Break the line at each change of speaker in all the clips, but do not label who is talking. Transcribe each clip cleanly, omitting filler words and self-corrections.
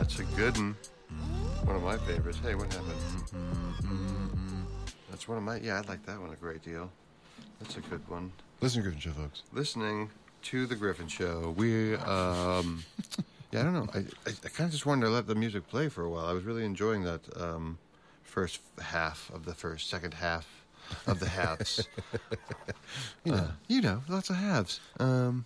That's a good one. One of my favorites. Hey, what happened? That's one of my... Yeah, I like that one a great deal. That's a good one.
Listen to Griffin Show, folks.
Listening to The Griffin Show. We, yeah, I don't know. I kind of just wanted to let the music play for a while. I was really enjoying that first half of the second half of the halves. Lots of halves. Wow,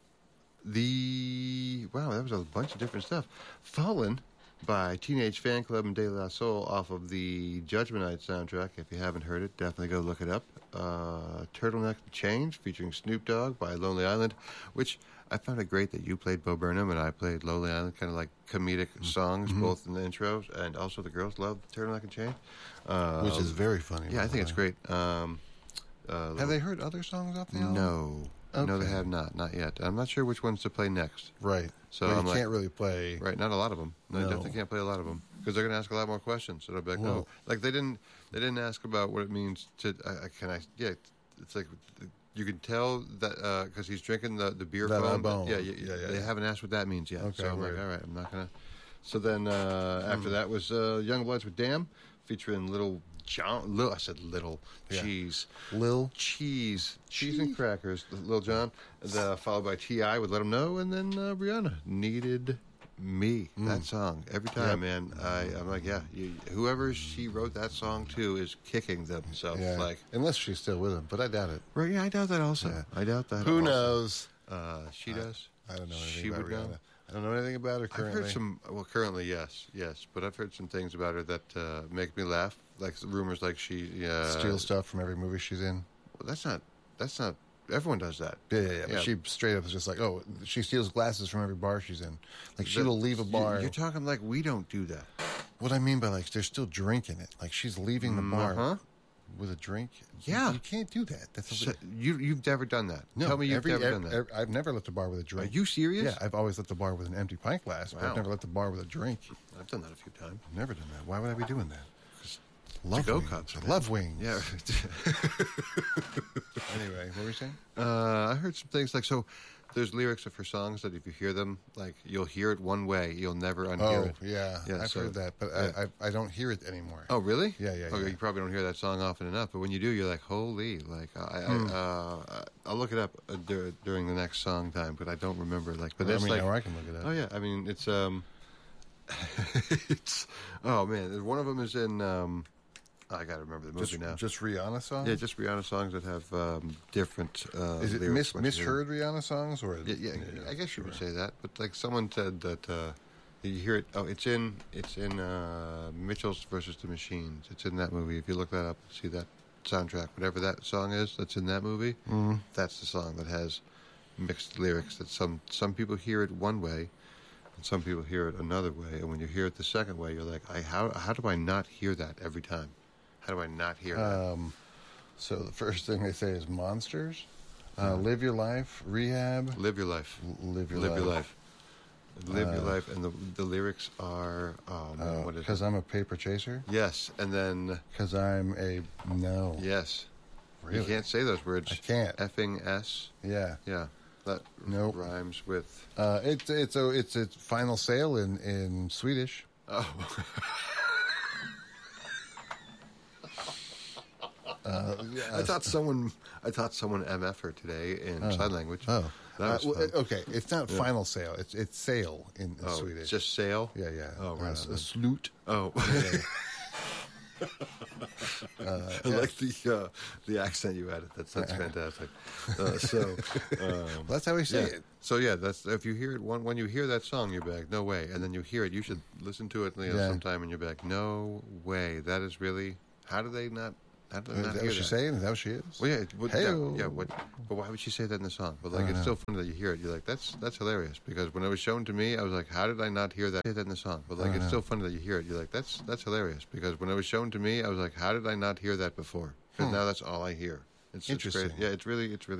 that was a bunch of different stuff. Fallen by Teenage Fan Club and De La Soul off of the Judgment Night soundtrack. If you haven't heard it, definitely go look it up. Turtleneck Change featuring Snoop Dogg by Lonely Island, which I found it great that you played Bo Burnham and I played Lonely Island, kind of like comedic songs, both in the intros, and also the girls love Turtleneck and Change.
Which is very funny.
Yeah, I think it's great.
Have they heard other songs off the album?
No.
Okay.
No, they have not yet. I'm not sure which ones to play next.
Right.
So
well, you can't really play...
Right, not a lot of them. No. I definitely can't play a lot of them. Because they're going to ask a lot more questions. So they'll be like, no. Like, they didn't ask about what it means to... it's like... You can tell that because he's drinking the beer foam. Yeah. They haven't asked what that means yet. Okay, so I'm like, all right, I'm not going to... So then after that was Youngbloods with Damn, featuring Little John. I said Little. Cheese.
Lil?
Cheese and Crackers. Lil Jon. Followed by T.I. with Let 'Em Know. And then Rihanna, Needed Me. That song. Every time, man. I'm like, whoever she wrote that song to is kicking themselves.
Yeah.
Like,
unless she's still with him, but I doubt it.
Right, yeah, I doubt that also.
Yeah.
I doubt that
Who
also.
knows?
She does.
I don't know anything
she
about
would
Rihanna.
know.
I don't know anything about her currently.
I've heard some... Well, currently, yes. But I've heard some things about her that make me laugh. Like rumors like she...
steals stuff from every movie she's in.
Well, that's not... Everyone does that.
Yeah. But she straight up is just like, she steals glasses from every bar she's in. Like, she'll leave a bar.
You're talking like we don't do that.
What I mean by, like, they're still drinking it. Like, she's leaving the bar with a drink.
Yeah.
You can't do that.
You've never done that.
No,
Tell me you've never done that.
I've never left the bar with a drink.
Are you serious?
Yeah, I've always left the bar with an empty pint glass, but I've never left the bar with a drink.
I've done that a few times.
I've never done that. Why would I be doing that?
Love wings. Cups.
Love wings.
Yeah.
Anyway, what were you saying?
I heard some things like, so there's lyrics of her songs that if you hear them, like, you'll hear it one way. You'll never unhear it.
Yeah. I've heard that, but I don't hear it anymore.
Oh, really?
Yeah.
Okay, you probably don't hear that song often enough, but when you do, you're like, holy. Like, I'll look it up during the next song time, but I don't remember. Like, but that's
now I can look it up.
Oh, yeah. I mean, it's, oh, man. One of them is in, I got to remember the movie now.
Just Rihanna songs?
Yeah, just Rihanna songs that have different
is it
lyrics.
misheard Rihanna songs? Or
yeah, I guess you would say that. But like someone said that you hear it. Oh, it's in Mitchell's versus the Machines. It's in that movie. If you look that up, see that soundtrack. Whatever that song is that's in that movie, that's the song that has mixed lyrics. That some people hear it one way, and some people hear it another way. And when you hear it the second way, you're like, how do I not hear that every time? How do I not hear that?
So the first thing they say is Monsters, Live Your Life, Rehab.
Live Your Life.
Live Your
Life. Live Your Life. And the lyrics are, what is it?
Because I'm a paper chaser?
Yes, and then...
Because I'm a... No.
Yes.
Really?
You can't say those words.
I can't.
Effing S.
Yeah.
Yeah. That rhymes with...
It's a final sale in Swedish.
Oh. I thought someone MF her today in sign language.
Oh,
that was fun.
Okay. It's not final sale. It's sale in Swedish.
It's just sale.
Yeah.
Oh, right.
A slut.
Oh. I like the accent you added. That's fantastic.
That's how we say it.
So yeah, that's if you hear it when you hear that song, you're back. No way. And then you hear it. You should listen to it sometime, and you're back. No way. That is really. How do they not?
Is that what she's saying? Is that what she is?
Well, yeah. But why would she say that in the song? But like, it's so funny that you hear it. You're like, that's hilarious. Because when it was shown to me, I was like, how did I not hear that? Say that in the song. But like, it's so funny that you hear it. You're like, that's hilarious. Because when it was shown to me, I was like, how did I not hear that before? Because now that's all I hear. It's
interesting.
It's great. Yeah, it's really